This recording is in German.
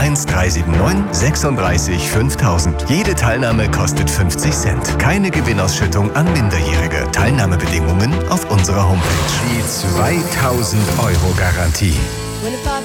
01 379 36 5000. Jede Teilnahme kostet 50 Cent. Keine Gewinnausschüttung an Minderjährige. Teilnahmebedingungen auf unserer Homepage. Die 2000 € Garantie.